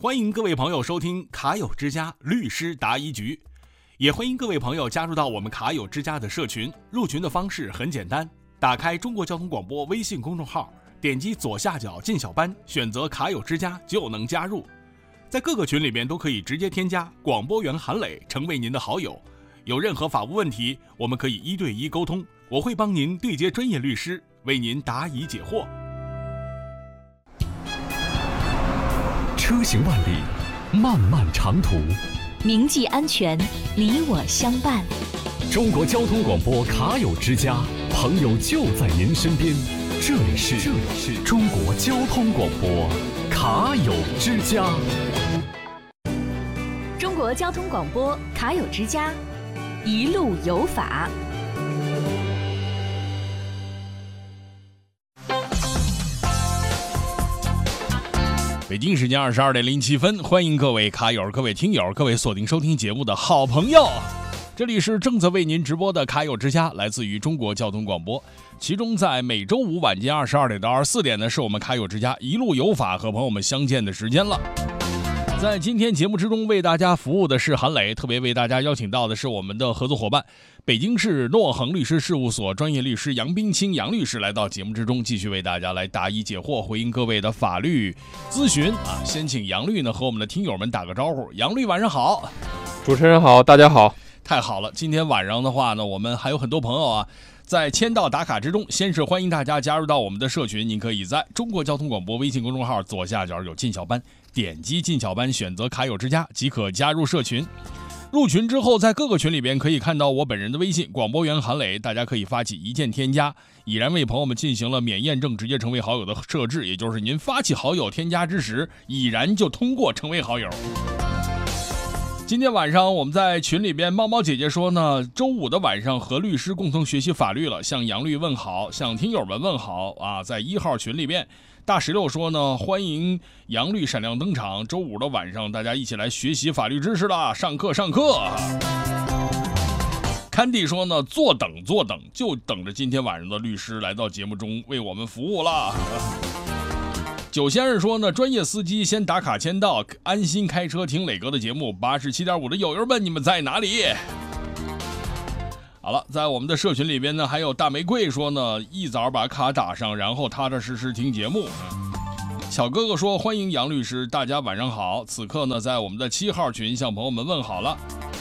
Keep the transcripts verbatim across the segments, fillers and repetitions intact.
欢迎各位朋友收听卡友之家律师答疑局，也欢迎各位朋友加入到我们卡友之家的社群。入群的方式很简单，打开中国交通广播微信公众号，点击左下角进小班，选择卡友之家就能加入。在各个群里边都可以直接添加广播员韩磊成为您的好友。有任何法务问题，我们可以一对一沟通，我会帮您对接专业律师，为您答疑解惑。 车行万里，漫漫长途， 铭记安全，你我相伴。 中国交通广播卡友之家，朋友就在您身边。这里是这里是中国交通广播卡友之家。 中国交通广播卡友之家，一路有法。 北京时间二十二点零七分，欢迎各位卡友、各位听友、各位锁定收听节目的好朋友，这里是正在为您直播的卡友之家，来自于中国交通广播。其中在每周五晚间二十二点到二十四点呢，是我们卡友之家一路有法和朋友们相见的时间了。在今天节目之中为大家服务的是韩磊，特别为大家邀请到的是我们的合作伙伴北京市诺恒律师事务所专业律师杨冰清杨律师，来到节目之中继续为大家来答疑解惑，回应各位的法律咨询啊。先请杨律呢和我们的听友们打个招呼。杨律晚上好。 主持人好，大家好。 太好了，今天晚上的话呢，我们还有很多朋友啊在签到打卡之中，先是欢迎大家加入到我们的社群，您可以在中国交通广播微信公众号左下角有进小班，点击进小班选择卡友之家即可加入社群。入群之后，在各个群里边可以看到我本人的微信广播员韩磊，大家可以发起一键添加，已然为朋友们进行了免验证直接成为好友的设置，也就是您发起好友添加之时，已然就通过成为好友。今天晚上我们在群里边，猫猫姐姐说呢，周五的晚上和律师共同学习法律了，向杨律问好，向听友们问好啊。在一号群里边，大石榴说呢，欢迎杨律闪亮登场，周五的晚上大家一起来学习法律知识啦，上课上课。Candy 说呢，坐等坐等，就等着今天晚上的律师来到节目中为我们服务了。九先生说呢，专业司机先打卡签到，安心开车听磊哥的节目。八十七点五的友友们，你们在哪里？好了，在我们的社群里边呢，还有大玫瑰说呢，一早把卡打上，然后踏踏实实听节目。小哥哥说，欢迎杨律师，大家晚上好。此刻呢，在我们的七号群向朋友们问好了。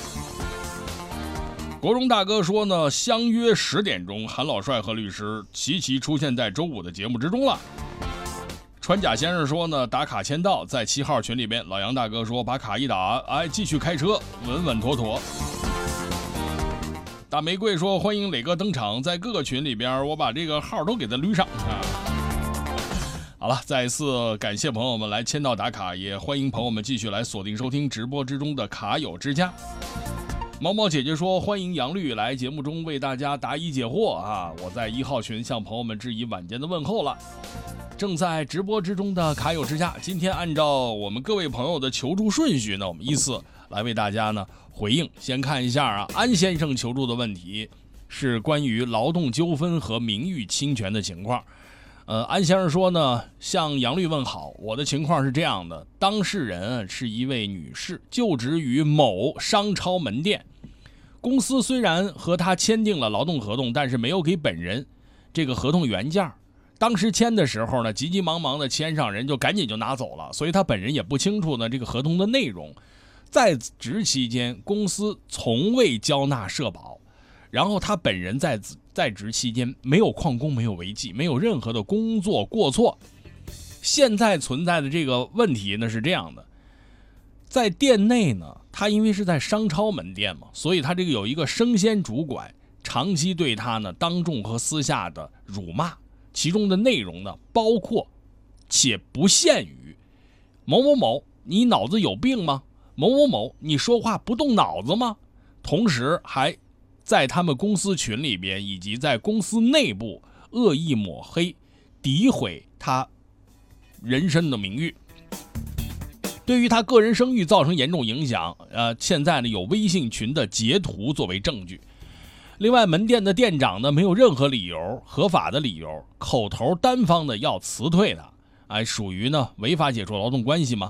国荣大哥说呢，相约十点钟，韩老帅和律师齐齐出现在周五的节目之中了。川甲先生说呢，打卡签到，在七号群里边。老杨大哥说，把卡一打，哎，继续开车，稳稳妥妥。大玫瑰说，欢迎磊哥登场，在各个群里边，我把这个号都给他捋上啊。好了，再一次感谢朋友们来签到打卡，也欢迎朋友们继续来锁定收听直播之中的卡友之家。猫猫姐姐说，欢迎杨律来节目中为大家答疑解惑啊！我在一号群向朋友们致以晚间的问候了。正在直播之中的卡友之家，今天按照我们各位朋友的求助顺序呢，我们依次来为大家呢回应。先看一下啊，安先生求助的问题是关于劳动纠纷和名誉侵权的情况。呃，安先生说呢，向杨律问好，我的情况是这样的，当事人是一位女士，就职于某商超门店，公司虽然和她签订了劳动合同，但是没有给本人这个合同原件。当时签的时候呢，急急忙忙的签上，人就赶紧就拿走了，所以他本人也不清楚呢这个合同的内容。在职期间，公司从未交纳社保，然后他本人在在职期间没有旷工，没有违纪，没有任何的工作过错。现在存在的这个问题呢是这样的，在店内呢，他因为是在商超门店嘛，所以他这个有一个生鲜主管，长期对他呢当众和私下的辱骂。其中的内容呢，包括且不限于某某某，你脑子有病吗？某某某，你说话不动脑子吗？同时还在他们公司群里边以及在公司内部恶意抹黑、诋毁他人身的名誉，对于他个人声誉造成严重影响。呃，现在呢有微信群的截图作为证据。另外，门店的店长呢没有任何理由，合法的理由，口头单方的要辞退他，哎，属于呢违法解除劳动关系吗？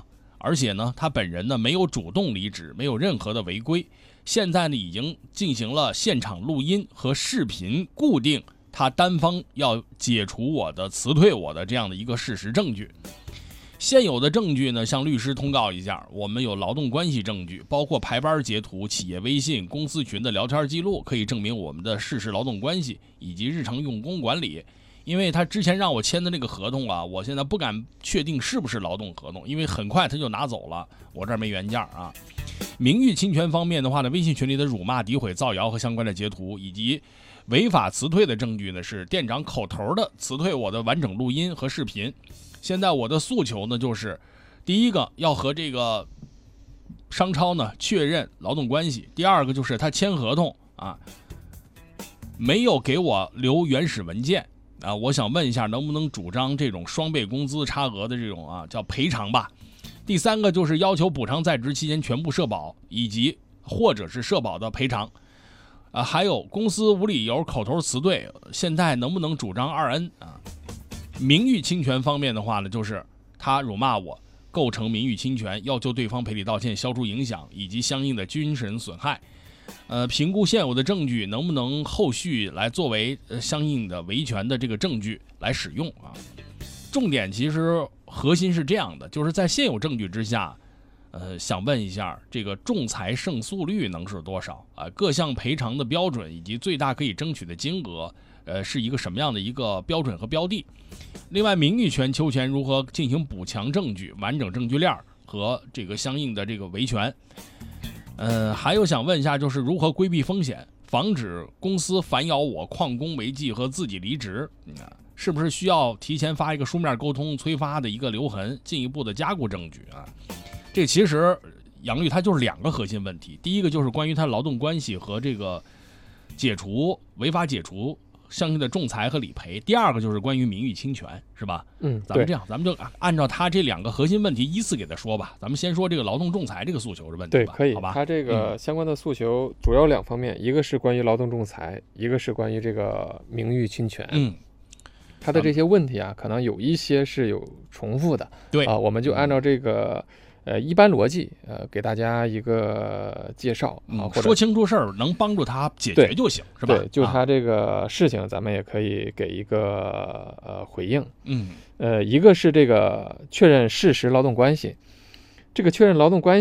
而且呢，他本人呢没有主动离职，没有任何的违规。现在呢，已经进行了现场录音和视频固定他单方要解除我的、辞退我的这样的一个事实证据。现有的证据呢，向律师通告一下，我们有劳动关系证据，包括排班截图、企业微信、公司群的聊天记录，可以证明我们的事实劳动关系以及日常用工管理。因为他之前让我签的那个合同啊，我现在不敢确定是不是劳动合同，因为很快他就拿走了，我这儿没原件啊。名誉侵权方面的话呢，微信群里的辱骂、诋毁、造谣和相关的截图，以及违法辞退的证据呢，是店长口头的辞退我的完整录音和视频。现在我的诉求呢，就是第一个要和这个商超呢确认劳动关系，第二个就是他签合同啊，没有给我留原始文件啊，我想问一下，能不能主张这种双倍工资差额的这种啊叫赔偿吧？第三个就是要求补偿在职期间全部社保，以及或者是社保的赔偿。啊，还有公司无理由口头辞退，现在能不能主张二 N 啊？名誉侵权方面的话呢，就是他辱骂我，构成名誉侵权，要求对方赔礼道歉，消除影响以及相应的精神损害。呃，评估现有的证据能不能后续来作为、呃、相应的维权的这个证据来使用啊？重点其实核心是这样的，就是在现有证据之下，呃，想问一下，这个仲裁胜诉率能是多少啊？各项赔偿的标准以及最大可以争取的金额，呃，是一个什么样的一个标准和标的？另外，名誉权、求权如何进行补强证据、完整证据链和这个相应的这个维权？呃，还有想问一下，就是如何规避风险，防止公司反咬我、旷工违纪和自己离职？嗯，是不是需要提前发一个书面沟通催发的一个留痕，进一步的加固证据啊？这其实杨律它就是两个核心问题，第一个就是关于他劳动关系和这个解除违法解除相应的仲裁和理赔，第二个就是关于名誉侵权，是吧？ 嗯， 咱们这样，咱们就按照他这两个核心问题依次给他说吧。咱们先说这个劳动仲裁这个诉求的问题吧， 对，可以。 好吧？ 他这个相关的诉求主要两方面，嗯、一个是关于劳动仲裁，一个是关于这个名誉侵权。 嗯， 他的这些问题啊，可能有一些是有重复的。 对啊，我们就按照这个。呃，一般逻辑，呃，给大家一个介绍啊，或者说清楚事儿，能帮助他解决就行，是吧？ 对，就他这个事情，咱们也可以给一个呃回应。 嗯， 呃，一个是这个确认事实劳动关系，这个确认劳动关系。